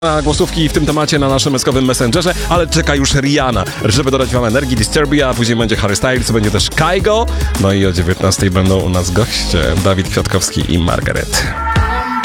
Na głosówki w tym temacie na naszym meskowym Messengerze, ale czeka już Rihanna, żeby dodać wam energii, Disturbia, a później będzie Harry Styles, będzie też Kygo, no i o 19 będą u nas goście, Dawid Kwiatkowski i Margaret.